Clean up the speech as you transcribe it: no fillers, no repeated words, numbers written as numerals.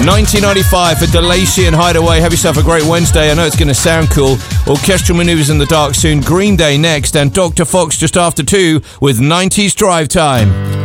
1995 for DeLacy and Hideaway. Have yourself a great Wednesday. I know it's going to sound cool. Orchestral Maneuvers in the Dark soon. Green Day next. And Dr. Fox just after 2 with 90s Drive Time.